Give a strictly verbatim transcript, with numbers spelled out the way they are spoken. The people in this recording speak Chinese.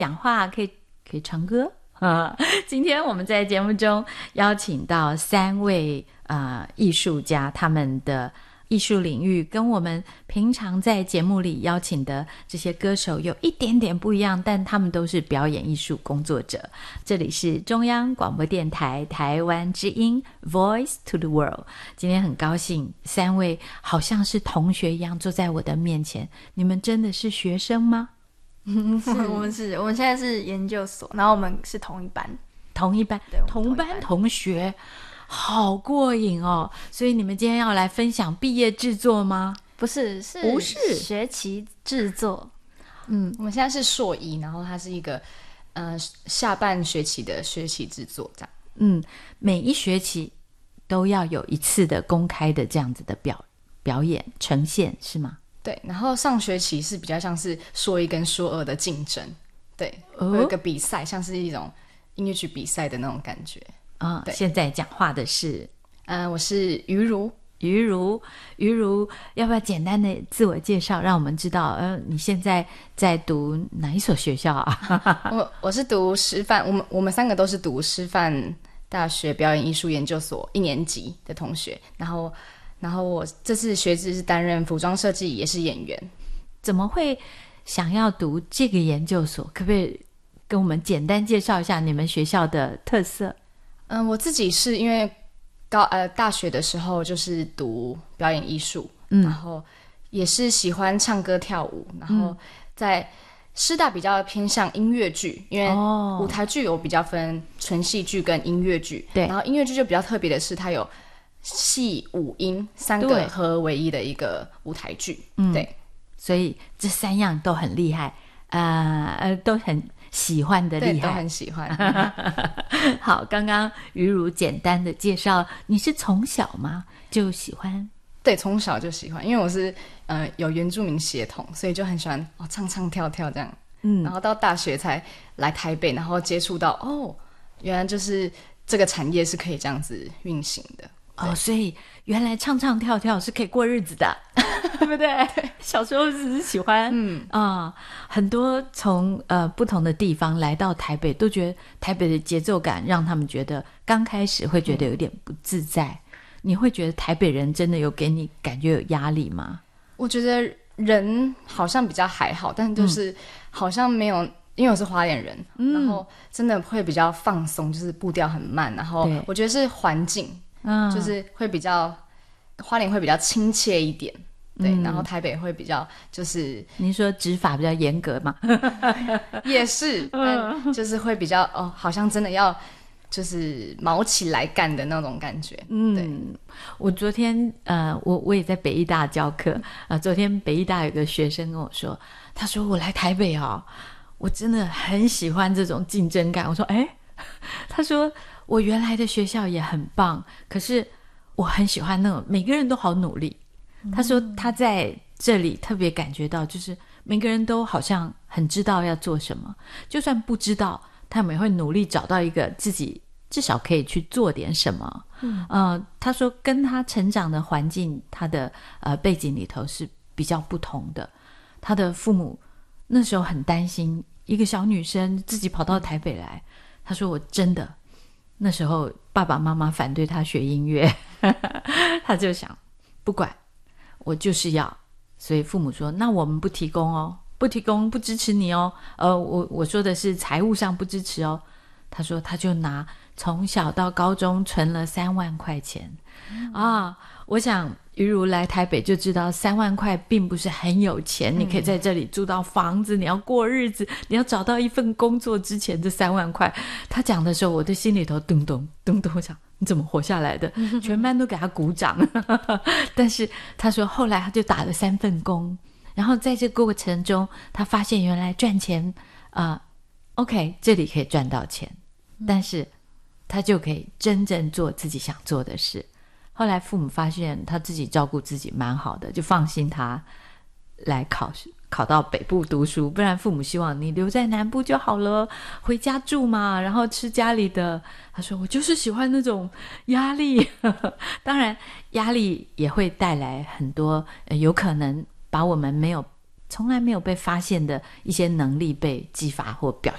讲话可以可以唱歌啊！今天我们在节目中邀请到三位呃艺术家，他们的艺术领域跟我们平常在节目里邀请的这些歌手有一点点不一样，但他们都是表演艺术工作者。这里是中央广播电台台湾之音 Voice to the World。 今天很高兴三位好像是同学一样坐在我的面前，你们真的是学生吗？ 是我们是我们现在是研究所，然后我们是同一班同一班同班同学，好过瘾哦！所以你们今天要来分享毕业制作吗？ 不是，是不是学期制作。 嗯，我们现在是硕一，然后它是一个呃下半学期的学期制作这样。 嗯，每一学期都要有一次的公开的这样子的表表演呈现，是吗？ 对，然后上学期是比较像是硕一跟硕二的竞争，对， 哦、 会有一个比赛，像是一种音乐剧比赛的那种感觉。 啊、嗯，现在讲话的是， 嗯、呃，我是于如， 于如，于如，要不要简单的自我介绍，让我们知道，呃，你现在在读哪一所学校啊？ 我我是读师范，我们我们三个都是读师范大学表演艺术研究所一年级的同学，然后。然后我这次学制是担任服装设计，也是演员。 怎么会想要读这个研究所？可不可以跟我们简单介绍一下你们学校的特色？ 嗯，我自己是因为高呃大学的时候就是读表演艺术，嗯，然后也是喜欢唱歌跳舞，然后在师大比较偏向音乐剧，因为舞台剧有比较分纯戏剧跟音乐剧， 对， 然后音乐剧就比较特别的是它有戏舞音三个合为一的一个舞台剧，嗯，对， 所以这三样都很厉害，呃呃，都很喜欢的厉害， 对，都很喜欢。 好，刚刚于如简单的介绍，你是从小吗就喜欢？ 对，从小就喜欢，因为我是呃有原住民血统，所以就很喜欢哦唱唱跳跳这样，嗯，然后到大学才来台北，然后接触到哦，原来就是这个产业是可以这样子运行的。 哦，所以原来唱唱跳跳是可以过日子的，对不对？小时候只是喜欢，嗯啊、呃，很多从呃不同的地方来到台北，都觉得台北的节奏感让他们觉得刚开始会觉得有点不自在。嗯、你会觉得台北人真的有给你感觉有压力吗？ 我觉得人好像比较还好，但就是好像没有。嗯，因为我是花莲人，嗯、然后真的会比较放松，就是步调很慢，然后我觉得是环境。嗯，就是会比较花莲会比较亲切一点，对，嗯、然后台北会比较就是您说执法比较严格嘛， 也是，但就是会比较哦，好像真的要就是毛起来干的那种感觉。嗯，对， 我昨天呃，我我也在北艺大教课啊、呃，昨天北艺大有个学生跟我说，他说我来台北哦，我真的很喜欢这种竞争感。我说哎，他说。我原来的学校也很棒，可是我很喜欢那种每个人都好努力。嗯、他说他在这里特别感觉到，就是每个人都好像很知道要做什么，就算不知道，他们也会努力找到一个自己至少可以去做点什么。嗯，呃，他说跟他成长的环境，他的呃背景里头是比较不同的。他的父母那时候很担心一个小女生自己跑到台北来，他说我真的。那时候爸爸妈妈反对他学音乐他就想不管我就是要，所以父母说那我们不提供哦，不提供不支持你哦，呃，我我说的是财务上不支持哦。他说他就拿从小到高中存了三万块钱、嗯、啊，我想于如来台北就知道三万块并不是很有钱、嗯、你可以在这里租到房子，你要过日子，你要找到一份工作之前这三万块，他讲的时候我的心里头咚咚咚咚，我想你怎么活下来的、嗯、全班都给他鼓掌但是他说后来他就打了三份工，然后在这个过程中他发现原来赚钱啊、呃、OK 这里可以赚到钱，但是他就可以真正做自己想做的事。后来父母发现他自己照顾自己蛮好的，就放心他来考考到北部读书，不然父母希望你留在南部就好了，回家住嘛，然后吃家里的。他说我就是喜欢那种压力当然压力也会带来很多、呃、有可能把我们没有从来没有被发现的一些能力被激发或表